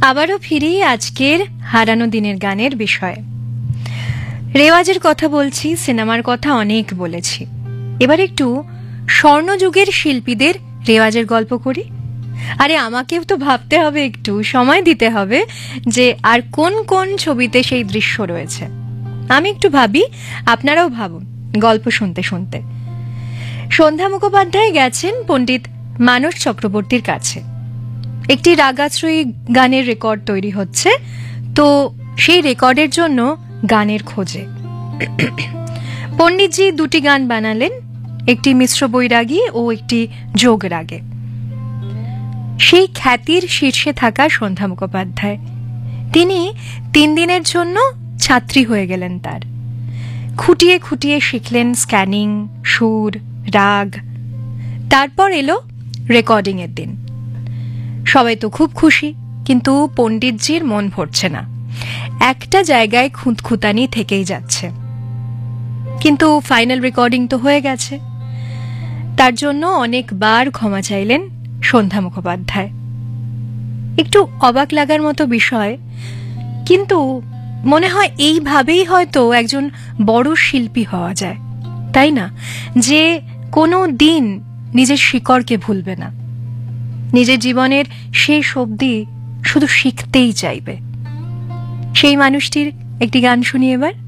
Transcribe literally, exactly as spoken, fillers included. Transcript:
আবারও ফিরি আজকের হারানো দিনের গানের বিষয়ে। রেওয়াজের কথা বলছি, সিনেমার কথা অনেক বলেছি, এবার একটু স্বর্ণযুগের শিল্পীদের রেওয়াজের গল্প করি। আরে আমাকেও তো ভাবতে হবে, একটু সময় দিতে হবে যে আর কোন কোন ছবিতে সেই দৃশ্য রয়েছে। আমি একটু ভাবি, আপনারাও ভাবুন গল্প শুনতে শুনতে। সন্ধ্যা মুখোপাধ্যায় গেছেন পণ্ডিত মানস চক্রবর্তীর কাছে। একটি রাগাশ্রয়ী গানের রেকর্ড তৈরি হচ্ছে, তো সেই রেকর্ডের জন্য গানের খোঁজে। পণ্ডিতজি দুটি গান বানালেন, একটি মিশ্র বৈরাগী ও একটি যোগ রাগে। সেই খ্যাতির শীর্ষে থাকা সন্ধ্যা মুখোপাধ্যায়, তিনি তিন দিনের জন্য ছাত্রী হয়ে গেলেন তার। খুঁটিয়ে খুঁটিয়ে শিখলেন স্ক্যানিং, সুর, রাগ। তারপর এলো রেকর্ডিং এর দিন। সবাই তো খুব খুশি, কিন্তু পণ্ডিতজির মন ভরছে না। একটা জায়গায় খুঁতখুঁতানি থেকেই যাচ্ছে। কিন্তু ফাইনাল রেকর্ডিং তো হয়ে গেছে। তার জন্য অনেকবার ক্ষমা চাইলেন সন্ধ্যা মুখোপাধ্যায়। একটু অবাক লাগার মতো বিষয়, কিন্তু মনে হয় এইভাবেই হয়তো একজন বড় শিল্পী হওয়া যায়, তাই না? যে কোনো দিন নিজের শিকড়কে ভুলবে না, নিজের জীবনের শেষ অবধি শুধু শিখতেই চাইবে। সেই মানুষটির একটি গান শুনি এবার।